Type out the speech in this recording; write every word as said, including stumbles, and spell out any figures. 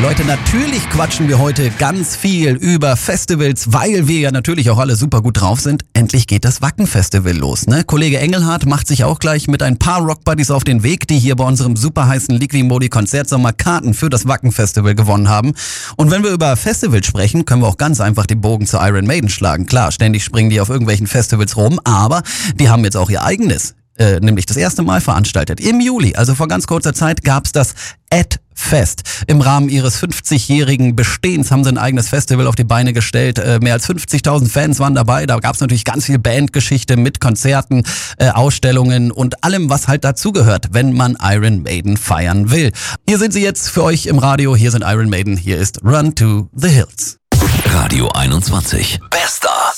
Leute, natürlich quatschen wir heute ganz viel über Festivals, weil wir ja natürlich auch alle super gut drauf sind. Endlich geht das Wacken-Festival los, ne? Kollege Engelhardt macht sich auch gleich mit ein paar Rockbuddies auf den Weg, die hier bei unserem super heißen Liqui-Modi-Konzertsommer Karten für das Wacken-Festival gewonnen haben. Und wenn wir über Festivals sprechen, können wir auch ganz einfach den Bogen zu Iron Maiden schlagen. Klar, ständig springen die auf irgendwelchen Festivals rum, aber die haben jetzt auch ihr eigenes. Äh, nämlich das erste Mal veranstaltet. Im Juli, also vor ganz kurzer Zeit, gab's das Ad-Fest. Im Rahmen ihres fünfzigjährigen Bestehens haben sie ein eigenes Festival auf die Beine gestellt. Äh, mehr als fünfzigtausend Fans waren dabei. Da gab's natürlich ganz viel Bandgeschichte mit Konzerten, äh, Ausstellungen und allem, was halt dazugehört, wenn man Iron Maiden feiern will. Hier sind sie jetzt für euch im Radio. Hier sind Iron Maiden. Hier ist Run to the Hills. Radio einundzwanzig. Bester.